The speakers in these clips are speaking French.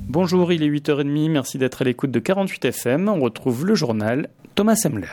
Bonjour, il est 8h30, merci d'être à l'écoute de 48 FM. On retrouve le journal Thomas Semler.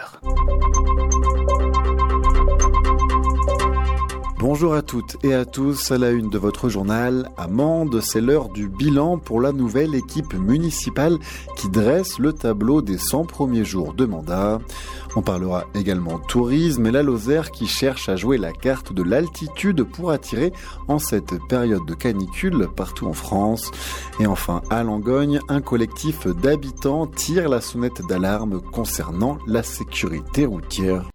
Bonjour à toutes et à tous, à la une de votre journal, à Mende, c'est l'heure du bilan pour la nouvelle équipe municipale qui dresse le tableau des 100 premiers jours de mandat. On parlera également tourisme et la Lozère qui cherche à jouer la carte de l'altitude pour attirer en cette période de canicule partout en France. Et enfin, à Langogne, un collectif d'habitants tire la sonnette d'alarme concernant la sécurité routière.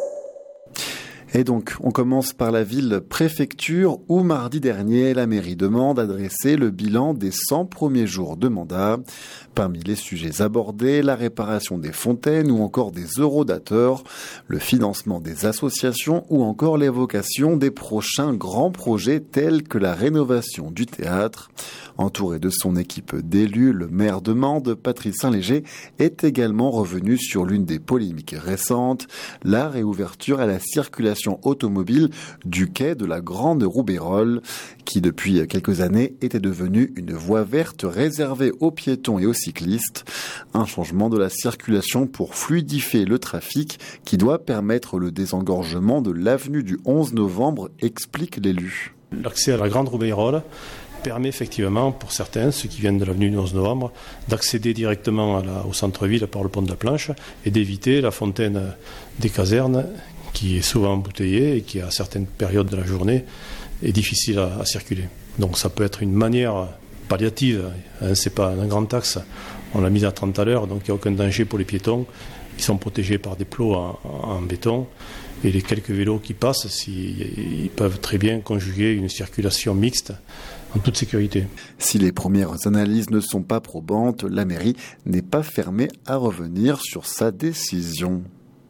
Et donc, on commence par la ville-préfecture où mardi dernier, la mairie de Mende a dressé le bilan des 100 premiers jours de mandat. Parmi les sujets abordés, la réparation des fontaines ou encore des eurodateurs, le financement des associations ou encore l'évocation des prochains grands projets tels que la rénovation du théâtre. Entouré de son équipe d'élus, le maire de Mende, Patrice Saint-Léger, est également revenu sur l'une des polémiques récentes, la réouverture à la circulation automobile du quai de la Grande Roubayrole, qui depuis quelques années était devenue une voie verte réservée aux piétons et aux cyclistes. Un changement de la circulation pour fluidifier le trafic qui doit permettre le désengorgement de l'avenue du 11 novembre, explique l'élu. L'accès à la Grande Roubayrole permet effectivement pour certains, ceux qui viennent de l'avenue du 11 novembre, d'accéder directement au centre-ville par le pont de la Planche et d'éviter la fontaine des casernes qui est souvent embouteillée et qui à certaines périodes de la journée est difficile à circuler. Donc ça peut être une manière palliative, c'est pas un grand axe, on l'a mis à 30 à l'heure, donc il n'y a aucun danger pour les piétons, ils sont protégés par des plots en béton. Et les quelques vélos qui passent, ils peuvent très bien conjuguer une circulation mixte en toute sécurité. Si les premières analyses ne sont pas probantes, la mairie n'est pas fermée à revenir sur sa décision.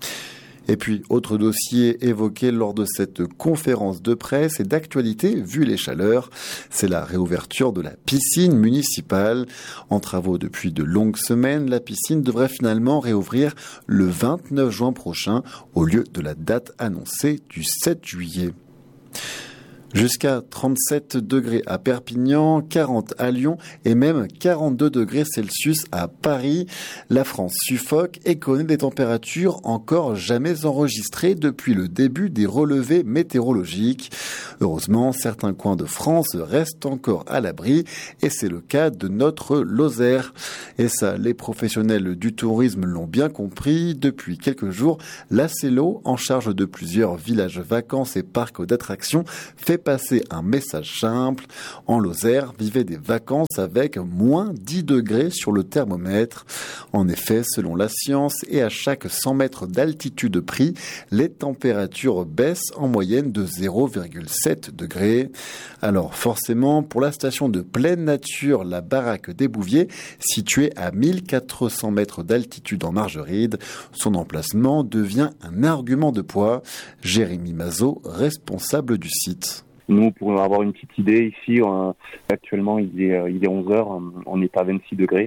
Et puis, autre dossier évoqué lors de cette conférence de presse et d'actualité, vu les chaleurs, c'est la réouverture de la piscine municipale. En travaux depuis de longues semaines, la piscine devrait finalement réouvrir le 29 juin prochain, au lieu de la date annoncée du 7 juillet. Jusqu'à 37 degrés à Perpignan, 40 à Lyon et même 42 degrés Celsius à Paris. La France suffoque et connaît des températures encore jamais enregistrées depuis le début des relevés météorologiques. Heureusement, certains coins de France restent encore à l'abri et c'est le cas de notre Lozère. Et ça, les professionnels du tourisme l'ont bien compris. Depuis quelques jours, l'ACELO, en charge de plusieurs villages vacances et parcs d'attractions, fait passer un message simple. En Lozère, vivez des vacances avec moins 10 degrés sur le thermomètre. En effet, selon la science et à chaque 100 mètres d'altitude pris, les températures baissent en moyenne de 0,7 degrés. Alors forcément, pour la station de pleine nature, la Baraque des Bouviers, située à 1400 mètres d'altitude en Margeride, son emplacement devient un argument de poids. Jérémy Mazot, responsable du site. Nous, pour avoir une petite idée, ici, actuellement, il est 11h, on est à 26 degrés.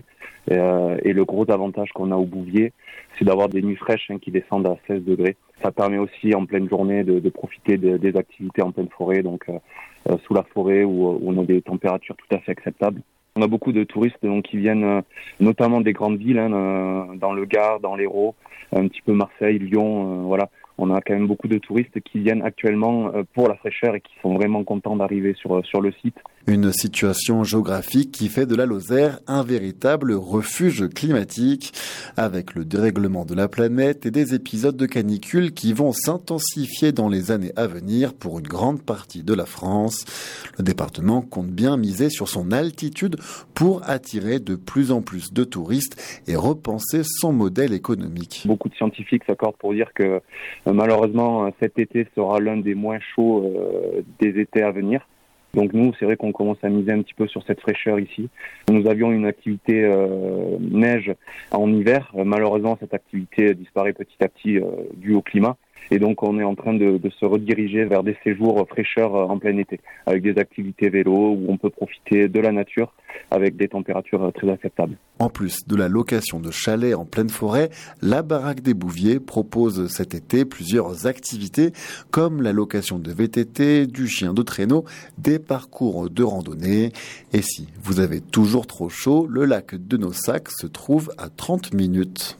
Et le gros avantage qu'on a au Bouvier, c'est d'avoir des nuits fraîches qui descendent à 16 degrés. Ça permet aussi, en pleine journée, de profiter des activités en pleine forêt, donc sous la forêt, où on a des températures tout à fait acceptables. On a beaucoup de touristes qui viennent notamment des grandes villes, dans le Gard, dans l'Hérault, un petit peu Marseille, Lyon, voilà. On a quand même beaucoup de touristes qui viennent actuellement pour la fraîcheur et qui sont vraiment contents d'arriver sur le site. Une situation géographique qui fait de la Lozère un véritable refuge climatique, avec le dérèglement de la planète et des épisodes de canicule qui vont s'intensifier dans les années à venir pour une grande partie de la France. Le département compte bien miser sur son altitude pour attirer de plus en plus de touristes et repenser son modèle économique. Beaucoup de scientifiques s'accordent pour dire que malheureusement cet été sera l'un des moins chauds des étés à venir. Donc nous, c'est vrai qu'on commence à miser un petit peu sur cette fraîcheur ici. Nous avions une activité neige en hiver. Malheureusement, cette activité disparaît petit à petit due au climat. Et donc on est en train de se rediriger vers des séjours fraîcheur en plein été, avec des activités vélo où on peut profiter de la nature avec des températures très acceptables. En plus de la location de chalets en pleine forêt, la Baraque des Bouviers propose cet été plusieurs activités comme la location de VTT, du chien de traîneau, des parcours de randonnée. Et si vous avez toujours trop chaud, le lac de Nossac se trouve à 30 minutes.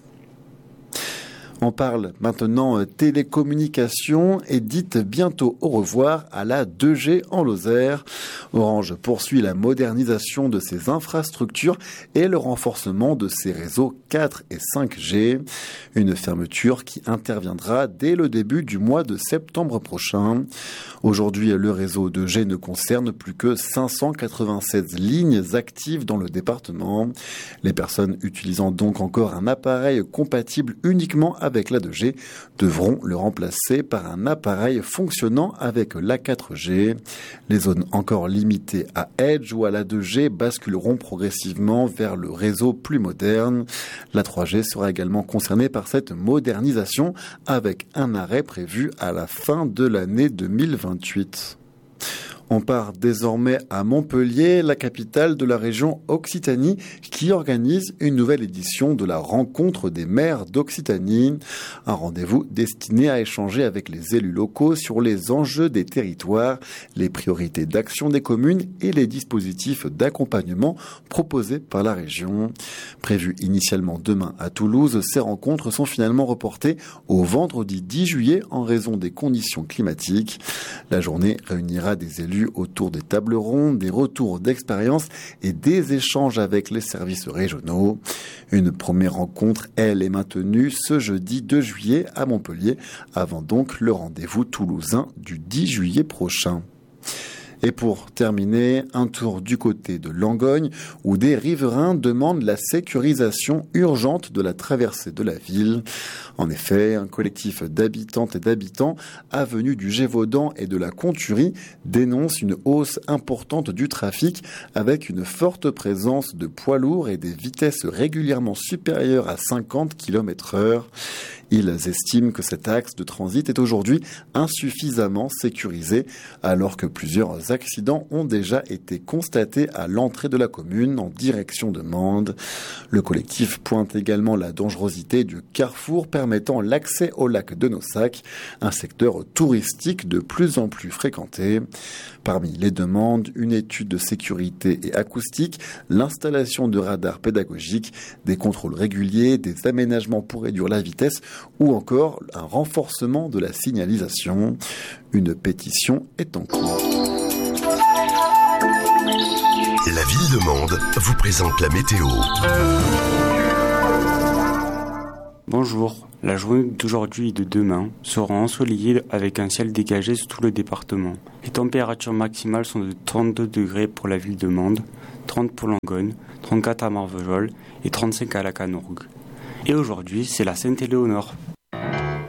On parle maintenant télécommunications et dites bientôt au revoir à la 2G en Lozère. Orange poursuit la modernisation de ses infrastructures et le renforcement de ses réseaux 4 et 5G. Une fermeture qui interviendra dès le début du mois de septembre prochain. Aujourd'hui, le réseau 2G ne concerne plus que 596 lignes actives dans le département. Les personnes utilisant donc encore un appareil compatible uniquement avec la 2G devront le remplacer par un appareil fonctionnant avec la 4G. Les zones encore limitées à Edge ou à la 2G basculeront progressivement vers le réseau plus moderne. La 3G sera également concernée par cette modernisation avec un arrêt prévu à la fin de l'année 2028. On part désormais à Montpellier, la capitale de la région Occitanie, qui organise une nouvelle édition de la rencontre des maires d'Occitanie. Un rendez-vous destiné à échanger avec les élus locaux sur les enjeux des territoires, les priorités d'action des communes et les dispositifs d'accompagnement proposés par la région. Prévues initialement demain à Toulouse, ces rencontres sont finalement reportées au vendredi 10 juillet en raison des conditions climatiques. La journée réunira des élus autour des tables rondes, des retours d'expérience et des échanges avec les services régionaux. Une première rencontre, elle, est maintenue ce jeudi 2 juillet à Montpellier, avant donc le rendez-vous toulousain du 10 juillet prochain. Et pour terminer, un tour du côté de Langogne, où des riverains demandent la sécurisation urgente de la traversée de la ville. En effet, un collectif d'habitantes et d'habitants, avenue du Gévaudan et de la Conturie, dénonce une hausse importante du trafic avec une forte présence de poids lourds et des vitesses régulièrement supérieures à 50 km/h. Ils estiment que cet axe de transit est aujourd'hui insuffisamment sécurisé, alors que plusieurs accidents ont déjà été constatés à l'entrée de la commune en direction de Mende. Le collectif pointe également la dangerosité du carrefour permettant l'accès au lac de Nossac, un secteur touristique de plus en plus fréquenté. Parmi les demandes, une étude de sécurité et acoustique, l'installation de radars pédagogiques, des contrôles réguliers, des aménagements pour réduire la vitesse ou encore un renforcement de la signalisation. Une pétition est en cours. La ville de Mende vous présente la météo. Bonjour, la journée d'aujourd'hui et de demain sera ensoleillée avec un ciel dégagé sur tout le département. Les températures maximales sont de 32 degrés pour la ville de Mende, 30 pour Langogne, 34 à Marvejols et 35 à Lacanourgue. Et aujourd'hui, c'est la Sainte-Éléonore.